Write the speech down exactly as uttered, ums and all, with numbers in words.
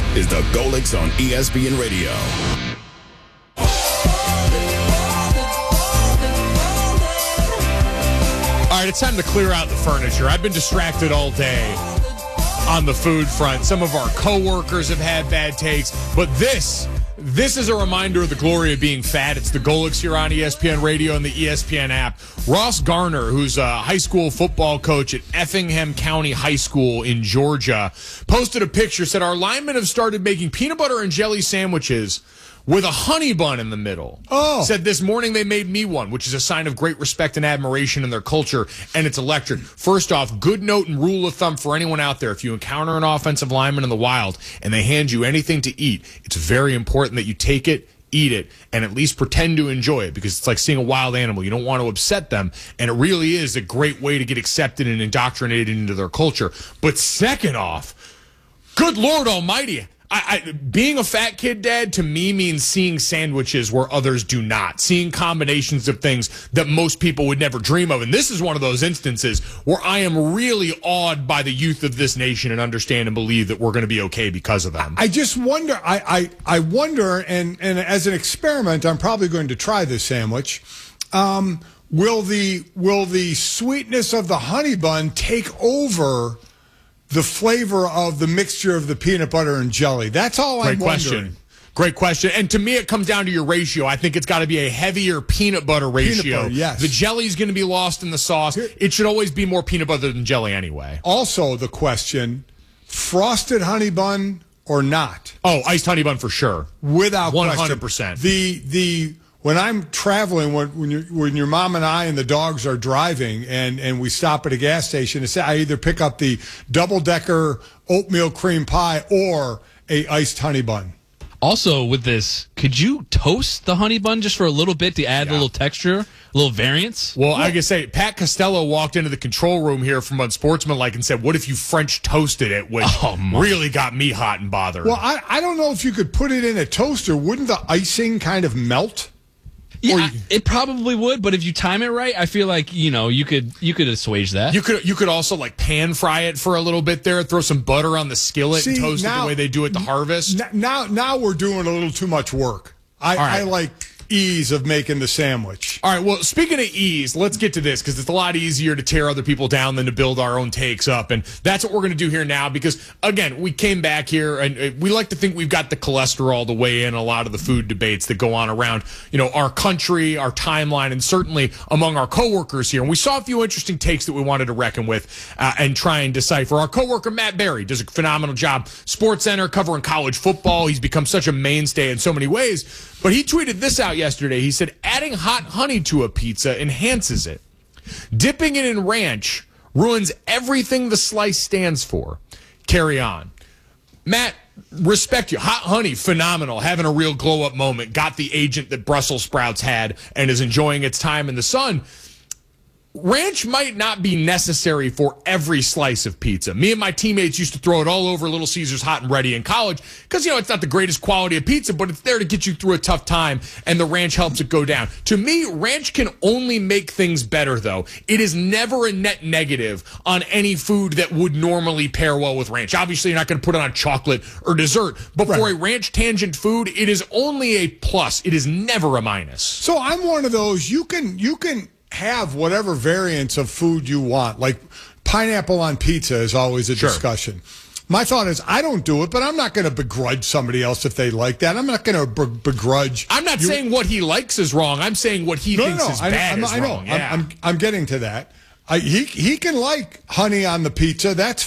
is the Golics on E S P N Radio. All right, it's time to clear out the furniture. I've been distracted all day on the food front. Some of our coworkers have had bad takes, but this, this is a reminder of the glory of being fat. It's the Golics here on E S P N Radio and the E S P N app. Ross Garner, who's a high school football coach at Effingham County High School in Georgia, posted a picture, said our linemen have started making peanut butter and jelly sandwiches with a honey bun in the middle. Oh. Said this morning they made me one, which is a sign of great respect and admiration in their culture, and it's electric. First off, good note and rule of thumb for anyone out there. If you encounter an offensive lineman in the wild and they hand you anything to eat, it's very important that you take it, eat it, and at least pretend to enjoy it, because it's like seeing a wild animal. You don't want to upset them, and it really is a great way to get accepted and indoctrinated into their culture. But second off, good Lord almighty, I, I, being a fat kid, Dad, to me means seeing sandwiches where others do not, seeing combinations of things that most people would never dream of. And this is one of those instances where I am really awed by the youth of this nation and understand and believe that we're going to be okay because of them. I just wonder, I, I, I wonder, and, and as an experiment, I'm probably going to try this sandwich. Um, will the will the sweetness of the honey bun take over the flavor of the mixture of the peanut butter and jelly? That's all I'm Great question. wondering. Great question. And to me, it comes down to your ratio. I think it's got to be a heavier peanut butter ratio. Peanut butter, yes. The jelly's going to be lost in the sauce. It should always be more peanut butter than jelly anyway. Also, the question, frosted honey bun or not? Oh, iced honey bun for sure. Without one question. hundred percent. The the when I'm traveling, when when, you, when your mom and I and the dogs are driving, and, and we stop at a gas station, it's, I either pick up the double decker oatmeal cream pie or a iced honey bun. Also, with this, could you toast the honey bun just for a little bit to add Yeah. a little texture, a little variance? Well, I can say Pat Costello walked into the control room here from Unsportsmanlike and said, "What if you French toasted it?" Which Oh, my. really got me hot and bothered. Well, I, I don't know if you could put it in a toaster. Wouldn't the icing kind of melt? Yeah, Or I- you- it probably would, but if you time it right, I feel like, you know, you could you could assuage that. You could you could also like pan fry it for a little bit there, throw some butter on the skillet and See, toast it now- the way they do at the Harvest. N- Now, now we're doing a little too much work. I, All right. I like ease of making the sandwich. All right, well, speaking of ease, let's get to this, because it's a lot easier to tear other people down than to build our own takes up. And that's what we're going to do here now, because, again, we came back here, and uh, we like to think we've got the cholesterol to weigh in a lot of the food debates that go on around, you know, our country, our timeline, and certainly among our coworkers here. And we saw a few interesting takes that we wanted to reckon with uh, and try and decipher. Our coworker, Matt Berry, does a phenomenal job. Sports Center covering college football. He's become such a mainstay in so many ways. But he tweeted this out yesterday. He said, adding hot honey to a pizza enhances it. Dipping it in ranch ruins everything the slice stands for. Carry on. Matt, respect you. Hot honey, phenomenal. Having a real glow-up moment. Got the agent that Brussels sprouts had and is enjoying its time in the sun. Ranch might not be necessary for every slice of pizza. Me and my teammates used to throw it all over Little Caesars Hot and Ready in college because, you know, it's not the greatest quality of pizza, but it's there to get you through a tough time, and the ranch helps it go down. To me, ranch can only make things better, though. It is never a net negative on any food that would normally pair well with ranch. Obviously, you're not going to put it on chocolate or dessert, but Right. for a ranch tangent food, it is only a plus. It is never a minus. So I'm one of those, you can you can have whatever variants of food you want. Like pineapple on pizza is always a Sure. discussion. My thought is, I don't do it, but I'm not going to begrudge somebody else if they like that. I'm not going to be- begrudge. I'm not you- saying what he likes is wrong. I'm saying what he no, no, thinks no. is I, bad I'm- is I know. wrong. Yeah. I'm, I'm, I'm getting to that. I, he he can like honey on the pizza. That's